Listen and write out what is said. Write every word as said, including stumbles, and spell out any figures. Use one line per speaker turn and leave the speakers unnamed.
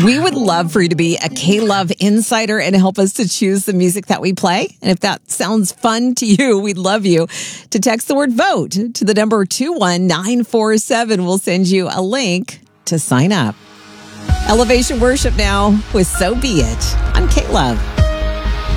We would love for you to be a K-Love insider and help us to choose the music that we play. And if that sounds fun to you, we'd love you to text the word vote to the number two one nine four seven. We'll send you a link to sign up. Elevation Worship now with So Be It on K-Love.